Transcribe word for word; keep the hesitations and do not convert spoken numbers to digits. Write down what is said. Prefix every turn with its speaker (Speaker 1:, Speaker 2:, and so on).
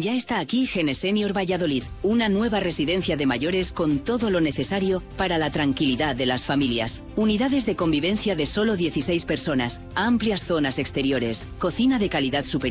Speaker 1: Ya está aquí Genesenior Valladolid, una nueva residencia de mayores con todo lo necesario para la tranquilidad de las familias. Unidades de convivencia de solo dieciséis personas, amplias zonas exteriores, cocina de calidad superior.